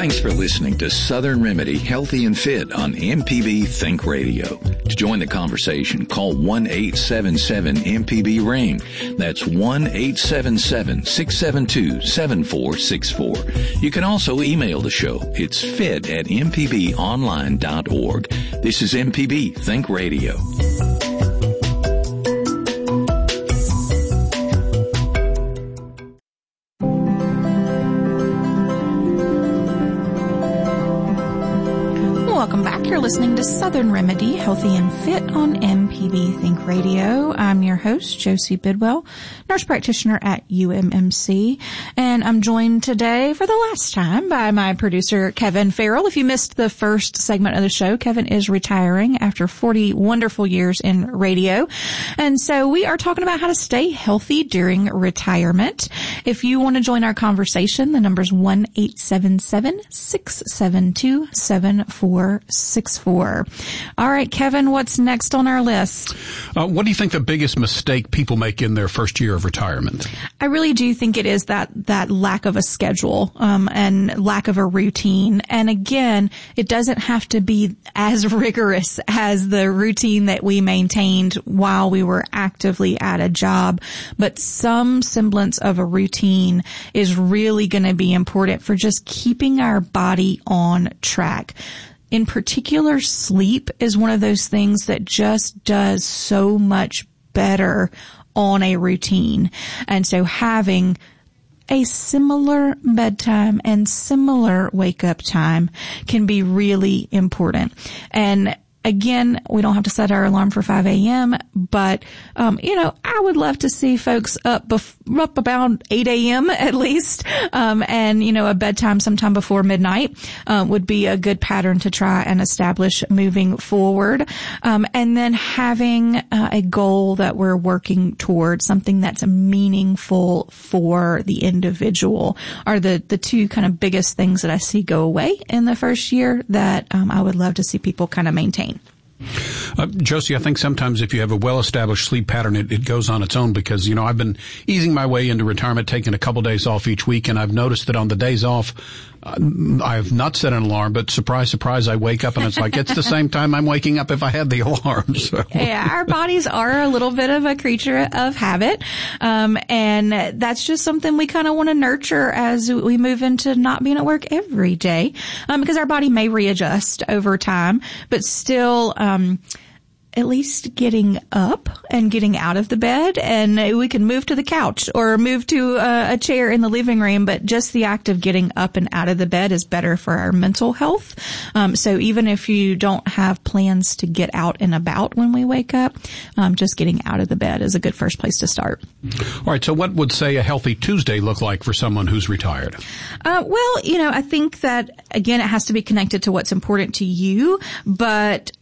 Thanks for listening to Southern Remedy Healthy and Fit on MPB Think Radio. To join the conversation, call 1-877-MPB-RAIN. That's 1-877-672-7464. You can also email the show. It's fit@mpbonline.org. This is MPB Think Radio. Welcome back. You're listening to Southern Remedy, Healthy and Fit on MPB Think Radio. I'm your host, Josie Bidwell, nurse practitioner at UMMC, and I'm joined today for the last time by my producer, Kevin Farrell. If you missed the first segment of the show, Kevin is retiring after 40 wonderful years in radio, and so we are talking about how to stay healthy during retirement. If you want to join our conversation, the number's 1-877-672-7464. All right, Kevin, what's next on our list? What do you think the biggest mistake people make in their first year of retirement? I really do think it is that lack of a schedule, and lack of a routine. And again, it doesn't have to be as rigorous as the routine that we maintained while we were actively at a job, but some semblance of a routine is really going to be important for just keeping our body on track. In particular, sleep is one of those things that just does so much better on a routine. And so having a similar bedtime and similar wake up time can be really important. And again, we don't have to set our alarm for 5 a.m., but, I would love to see folks up about 8 a.m. at least. And, a bedtime sometime before midnight, would be a good pattern to try and establish moving forward. And then having a goal that we're working towards, something that's meaningful for the individual, are the two kind of biggest things that I see go away in the first year that, I would love to see people kind of maintain. Josie, I think sometimes if you have a well-established sleep pattern, it goes on its own because, I've been easing my way into retirement, taking a couple days off each week, and I've noticed that on the days off, I have not set an alarm, but surprise, surprise, I wake up and it's like, it's the same time I'm waking up if I had the alarm. So. Yeah, our bodies are a little bit of a creature of habit. And that's just something we kind of want to nurture as we move into not being at work every day. Because our body may readjust over time, but still, at least getting up and getting out of the bed, and we can move to the couch or move to a chair in the living room, but just the act of getting up and out of the bed is better for our mental health. So even if you don't have plans to get out and about when we wake up, just getting out of the bed is a good first place to start. All right. So what would, say, a healthy Tuesday look like for someone who's retired? I think that, again, it has to be connected to what's important to you, but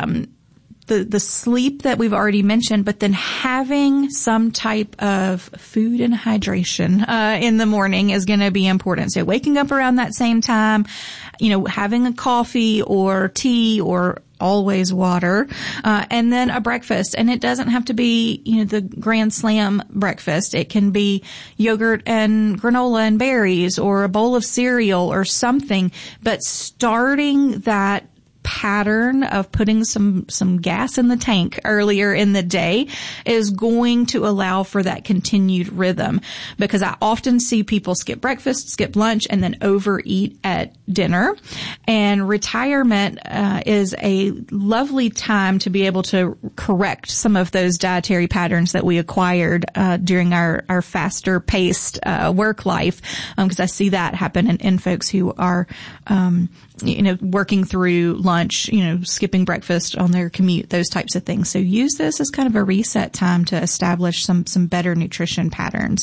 the sleep that we've already mentioned, but then having some type of food and hydration in the morning is going to be important. So waking up around that same time, having a coffee or tea or always water, and then a breakfast. And it doesn't have to be, the grand slam breakfast. It can be yogurt and granola and berries or a bowl of cereal or something, but starting that pattern of putting some gas in the tank earlier in the day is going to allow for that continued rhythm, because I often see people skip breakfast, skip lunch, and then overeat at dinner. And retirement is a lovely time to be able to correct some of those dietary patterns that we acquired during our faster paced work life, because I see that happen in folks who are working through lunch, skipping breakfast on their commute, those types of things. So use this as kind of a reset time to establish some better nutrition patterns.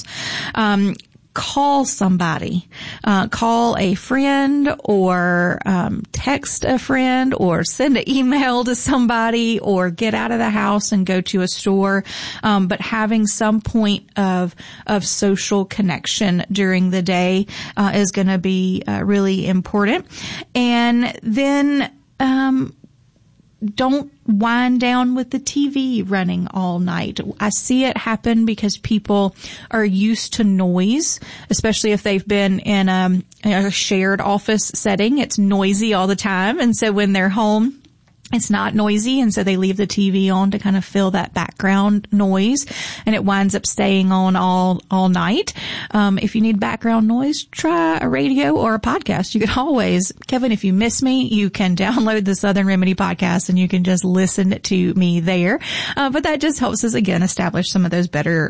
Call somebody, call a friend or text a friend or send an email to somebody or get out of the house and go to a store. But having some point of social connection during the day is going to be really important. And then don't wind down with the TV running all night. I see it happen because people are used to noise, especially if they've been in a shared office setting. It's noisy all the time. And so when they're home, it's not noisy, and so they leave the TV on to kind of fill that background noise, and it winds up staying on all night. If you need background noise, try a radio or a podcast. You can always, Kevin, if you miss me, you can download the Southern Remedy podcast and you can just listen to me there. But that just helps us, again, establish some of those better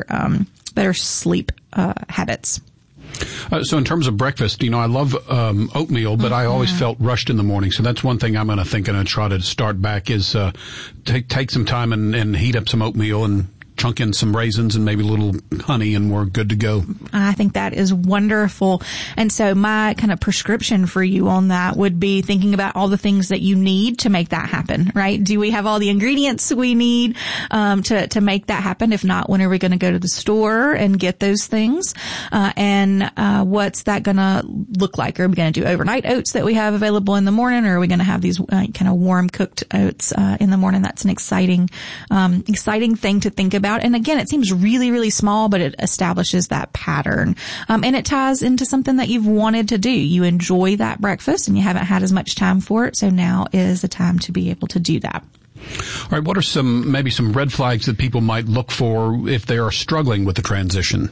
sleep habits. So in terms of breakfast, I love oatmeal, but I always felt rushed in the morning. So that's one thing I'm going to try to start back is take some time and heat up some oatmeal and chunk in some raisins and maybe a little honey, and we're good to go. I think that is wonderful. And so my kind of prescription for you on that would be thinking about all the things that you need to make that happen, right? Do we have all the ingredients we need to make that happen? If not, when are we going to go to the store and get those things? And what's that going to look like? Are we going to do overnight oats that we have available in the morning, or are we going to have these kind of warm cooked oats in the morning? That's an exciting thing to think about. And again, it seems really, really small, but it establishes that pattern. And it ties into something that you've wanted to do. You enjoy that breakfast and you haven't had as much time for it. So now is the time to be able to do that. All right. What are maybe some red flags that people might look for if they are struggling with the transition?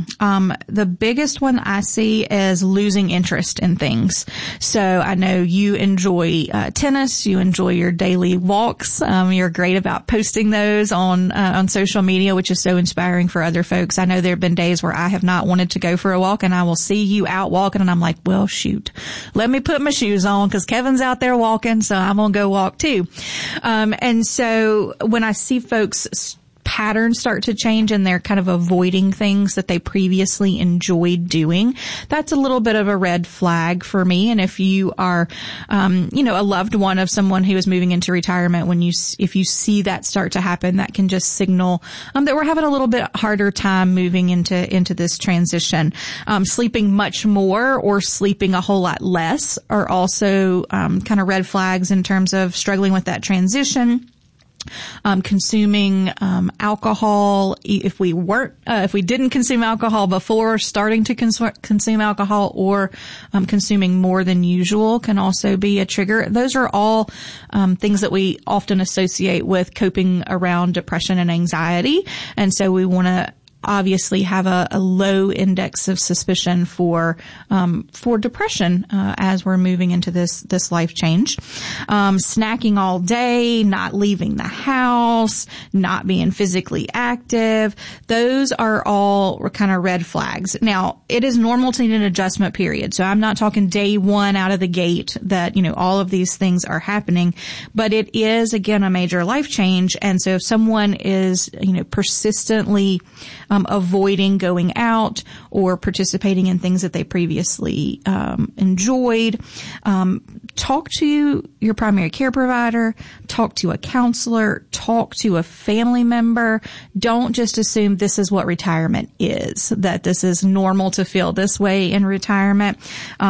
The biggest one I see is losing interest in things. So I know you enjoy tennis. You enjoy your daily walks. You're great about posting those on social media, which is so inspiring for other folks. I know there have been days where I have not wanted to go for a walk, and I will see you out walking, and I'm like, well, shoot, let me put my shoes on because Kevin's out there walking, so I'm going to go walk too. And so when I see folks' patterns start to change and they're kind of avoiding things that they previously enjoyed doing, that's a little bit of a red flag for me. And if you are, a loved one of someone who is moving into retirement, if you see that start to happen, that can just signal that we're having a little bit harder time moving into this transition. Sleeping much more or sleeping a whole lot less are also kind of red flags in terms of struggling with that transition. Consuming alcohol, if we didn't consume alcohol before, starting to consume alcohol, or consuming more than usual can also be a trigger. Those are all things that we often associate with coping around depression and anxiety, and so we want to obviously have a low index of suspicion for depression, as we're moving into this life change. Snacking all day, not leaving the house, not being physically active. Those are all kind of red flags. Now, it is normal to need an adjustment period. So I'm not talking day one out of the gate that, all of these things are happening, but it is, again, a major life change. And so if someone is, persistently avoiding going out or participating in things that they previously enjoyed, talk to your primary care provider, talk to a counselor, talk to a family member. Don't just assume this is what retirement is, that this is normal to feel this way in retirement.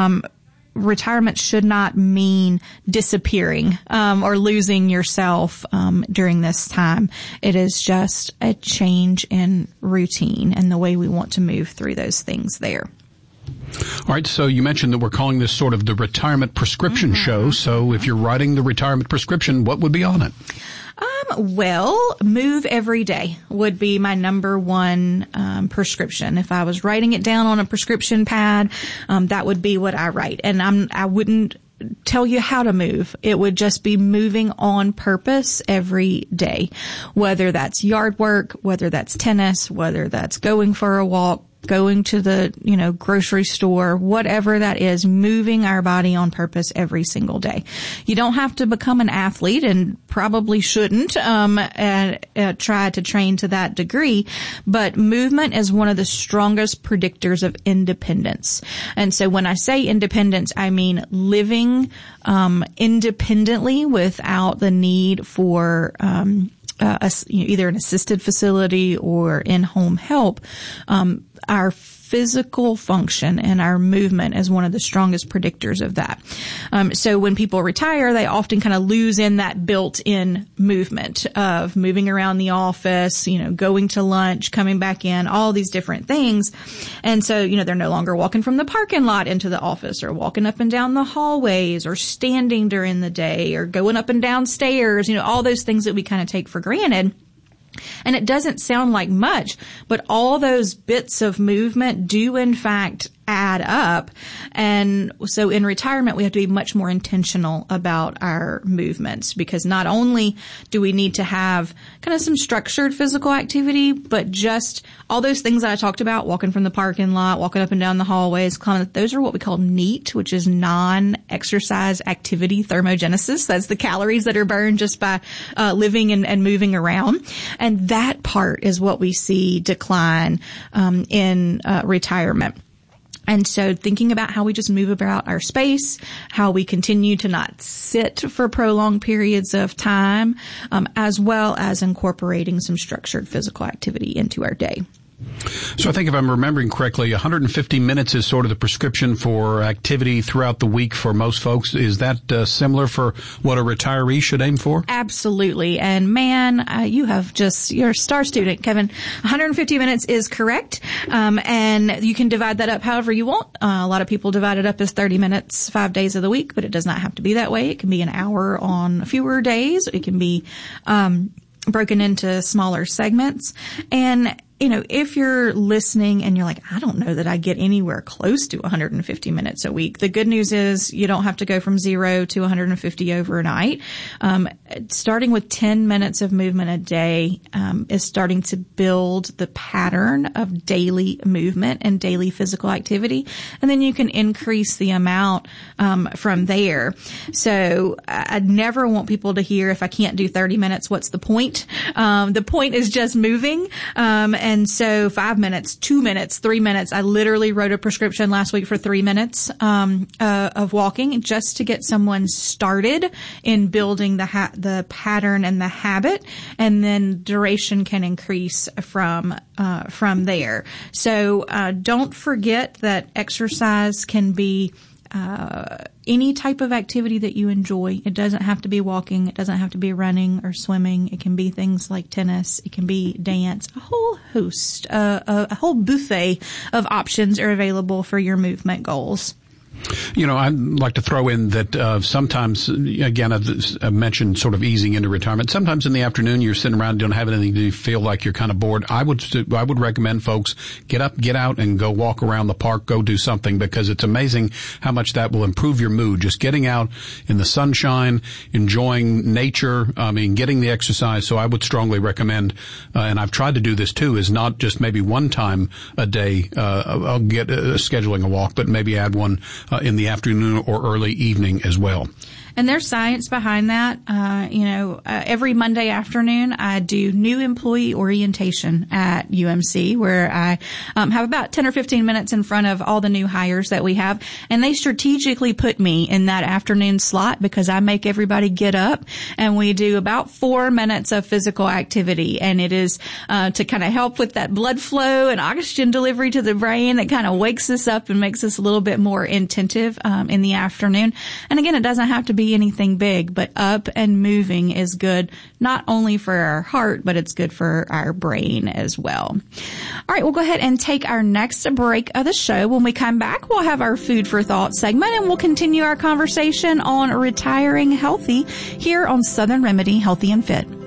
Retirement should not mean disappearing or losing yourself during this time. It is just a change in routine and the way we want to move through those things there. All right, so you mentioned that we're calling this sort of the retirement prescription show. So if you're writing the retirement prescription, what would be on it? Well, move every day would be my number one prescription. If I was writing it down on a prescription pad, that would be what I write. And I wouldn't tell you how to move. It would just be moving on purpose every day, whether that's yard work, whether that's tennis, whether that's going for a walk, going to the, grocery store, whatever that is, moving our body on purpose every single day. You don't have to become an athlete, and probably shouldn't try to train to that degree, but movement is one of the strongest predictors of independence. And so when I say independence, I mean living independently without the need for either an assisted facility or in-home help. Our physical function and our movement is one of the strongest predictors of that. So when people retire, they often kind of lose in that built-in movement of moving around the office, going to lunch, coming back in, all these different things. And so, they're no longer walking from the parking lot into the office or walking up and down the hallways or standing during the day or going up and down stairs, all those things that we kind of take for granted. And it doesn't sound like much, but all those bits of movement do in fact add up. And so in retirement, we have to be much more intentional about our movements, because not only do we need to have kind of some structured physical activity, but just all those things that I talked about, walking from the parking lot, walking up and down the hallways, those are what we call NEAT, which is non-exercise activity thermogenesis. That's the calories that are burned just by living and moving around. And that part is what we see decline in retirement. And so thinking about how we just move about our space, how we continue to not sit for prolonged periods of time, as well as incorporating some structured physical activity into our day. So I think if I'm remembering correctly, 150 minutes is sort of the prescription for activity throughout the week for most folks. Is that similar for what a retiree should aim for? Absolutely. And man, you're a star student, Kevin. 150 minutes is correct. And you can divide that up however you want. A lot of people divide it up as 30 minutes, 5 days of the week, but it does not have to be that way. It can be an hour on fewer days. It can be broken into smaller segments. And if you're listening and you're like, I don't know that I get anywhere close to 150 minutes a week, the good news is you don't have to go from 0 to 150 overnight. Starting with 10 minutes of movement a day is starting to build the pattern of daily movement and daily physical activity. And then you can increase the amount from there. So I never want people to hear, if I can't do 30 minutes, what's the point? The point is just moving. And so 5 minutes, 2 minutes, 3 minutes. I literally wrote a prescription last week for 3 minutes of walking just to get someone started in building the pattern and the habit, and then duration can increase from there. So don't forget that exercise can be any type of activity that you enjoy. It doesn't have to be walking. It doesn't have to be running or swimming. It can be things like tennis. It can be dance. A whole host, a whole buffet of options are available for your movement goals. I'd like to throw in that sometimes, again, I've mentioned sort of easing into retirement. Sometimes in the afternoon you're sitting around, don't have anything to do, feel like you're kind of bored. I would recommend folks get up, get out, and go walk around the park, go do something, because it's amazing how much that will improve your mood. Just getting out in the sunshine, enjoying nature, getting the exercise. So I would strongly recommend, and I've tried to do this too, is not just maybe one time a day, I'll get scheduling a walk, but maybe add one in the afternoon or early evening as well. And there's science behind that. Every Monday afternoon, I do new employee orientation at UMC, where I have about 10 or 15 minutes in front of all the new hires that we have. And they strategically put me in that afternoon slot because I make everybody get up, and we do about 4 minutes of physical activity. And it is to kind of help with that blood flow and oxygen delivery to the brain that kind of wakes us up and makes us a little bit more attentive in the afternoon. And again, it doesn't have to be anything big, but up and moving is good not only for our heart, but it's good for our brain as well. All right, we'll go ahead and take our next break of the show. When we come back, we'll have our Food for Thought segment, and we'll continue our conversation on retiring healthy here on Southern Remedy Healthy and Fit.